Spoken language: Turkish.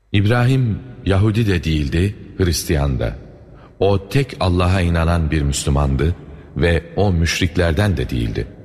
İbrahim Yahudi de değildi, Hristiyan da. O tek Allah'a inanan bir Müslümandı ve o müşriklerden de değildi.